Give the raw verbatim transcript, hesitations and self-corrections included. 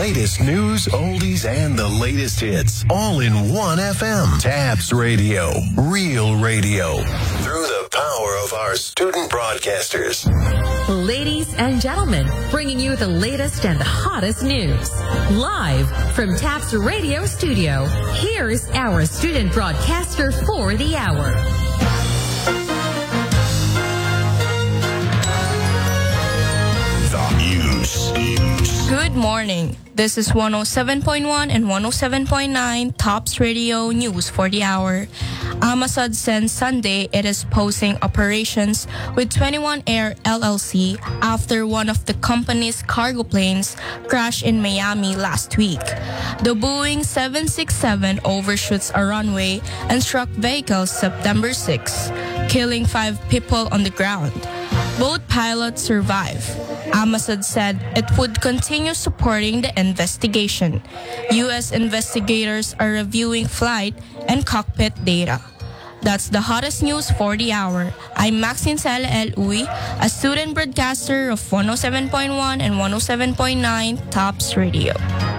latest news, oldies, and the latest hits, all in one F M. Tabs Radio, real radio. Through the power of our student broadcasters. Ladies and gentlemen, bringing you the latest and hottest news. Live from Taps Radio Studio, here's our student broadcaster for the hour. The news. Good morning. This is one oh seven point one and one oh seven point nine Tops Radio News for the hour. Amasad said Sunday it is pausing operations with twenty-one Air L L C after one of the company's cargo planes crashed in Miami last week. The Boeing seven sixty-seven overshoots a runway and struck vehicles September sixth, killing five people on the ground. Both pilots survived. Amasad said it would continue supporting the investigation. U S investigators are reviewing flight and cockpit data. That's the hottest news for the hour. I'm Maxine Sala El Uy, a student broadcaster of one oh seven point one and one oh seven point nine Tops Radio.